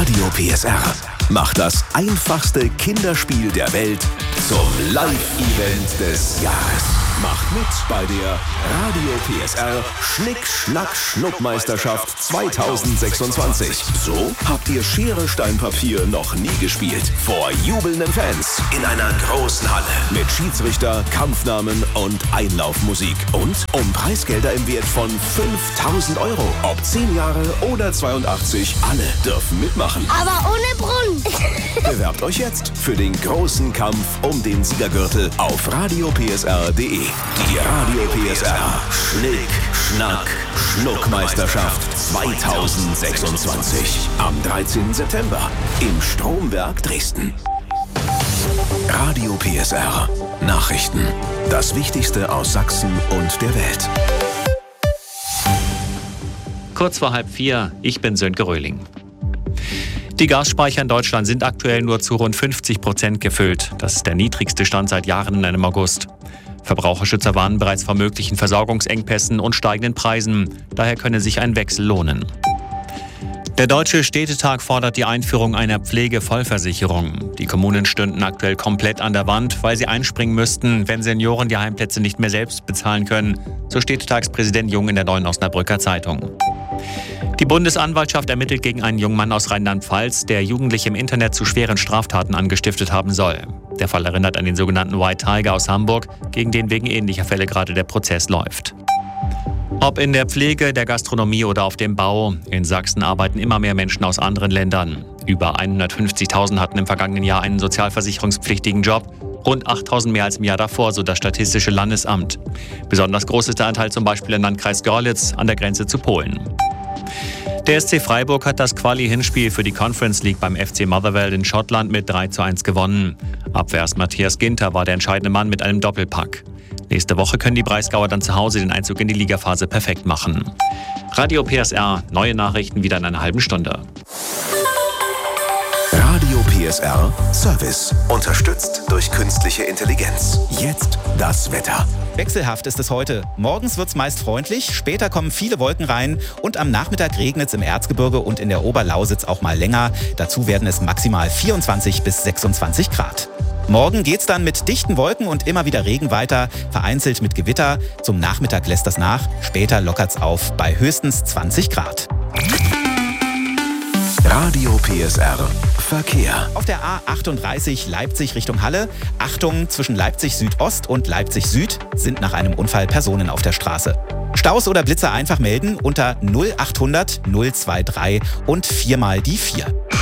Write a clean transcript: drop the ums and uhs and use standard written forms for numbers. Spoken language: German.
Radio PSR macht das einfachste Kinderspiel der Welt zum Live-Event des Jahres. Macht mit bei der Radio PSR Schnick-Schnack-Schnuck-Meisterschaft 2026. So habt ihr Schere, Stein, Papier noch nie gespielt. Vor jubelnden Fans in einer großen Halle mit Schiedsrichter, Kampfnamen und Einlaufmusik. Und um Preisgelder im Wert von 5.000 €. Ob 10 Jahre oder 82, alle dürfen mitmachen. Aber ohne Brunnen. Bewerbt euch jetzt für den großen Kampf um den Siegergürtel auf radiopsr.de. Die Radio PSR Schnick-Schnack-Schnuck-Meisterschaft 2026. Am 13. September im Stromwerk Dresden. Radio PSR Nachrichten. Das Wichtigste aus Sachsen und der Welt. Kurz vor 3:30, ich bin Sönke Röhling. Die Gasspeicher in Deutschland sind aktuell nur zu rund 50% gefüllt. Das ist der niedrigste Stand seit Jahren in einem August. Verbraucherschützer warnen bereits vor möglichen Versorgungsengpässen und steigenden Preisen. Daher könne sich ein Wechsel lohnen. Der Deutsche Städtetag fordert die Einführung einer Pflegevollversicherung. Die Kommunen stünden aktuell komplett an der Wand, weil sie einspringen müssten, wenn Senioren die Heimplätze nicht mehr selbst bezahlen können, so Städtetagspräsident Jung in der Neuen Osnabrücker Zeitung. Die Bundesanwaltschaft ermittelt gegen einen jungen Mann aus Rheinland-Pfalz, der Jugendliche im Internet zu schweren Straftaten angestiftet haben soll. Der Fall erinnert an den sogenannten White Tiger aus Hamburg, gegen den wegen ähnlicher Fälle gerade der Prozess läuft. Ob in der Pflege, der Gastronomie oder auf dem Bau, in Sachsen arbeiten immer mehr Menschen aus anderen Ländern. Über 150.000 hatten im vergangenen Jahr einen sozialversicherungspflichtigen Job, rund 8.000 mehr als im Jahr davor, so das Statistische Landesamt. Besonders groß ist der Anteil zum Beispiel im Landkreis Görlitz an der Grenze zu Polen. Der SC Freiburg hat das Quali-Hinspiel für die Conference League beim FC Motherwell in Schottland mit 3:1 gewonnen. Abwehrers Matthias Ginter war der entscheidende Mann mit einem Doppelpack. Nächste Woche können die Breisgauer dann zu Hause den Einzug in die Ligaphase perfekt machen. Radio PSR, neue Nachrichten wieder in einer halben Stunde. Radio PSR Service. Unterstützt durch künstliche Intelligenz. Jetzt das Wetter. Wechselhaft ist es heute. Morgens wird es meist freundlich, später kommen viele Wolken rein und am Nachmittag regnet es im Erzgebirge und in der Oberlausitz auch mal länger. Dazu werden es maximal 24 bis 26 Grad. Morgen geht's dann mit dichten Wolken und immer wieder Regen weiter, vereinzelt mit Gewitter. Zum Nachmittag lässt das nach, später lockert's auf bei höchstens 20 Grad. Radio PSR Verkehr. Auf der A38 Leipzig Richtung Halle. Achtung, zwischen Leipzig Südost und Leipzig Süd sind nach einem Unfall Personen auf der Straße. Staus oder Blitzer einfach melden unter 0800 023 und 4 mal die 4.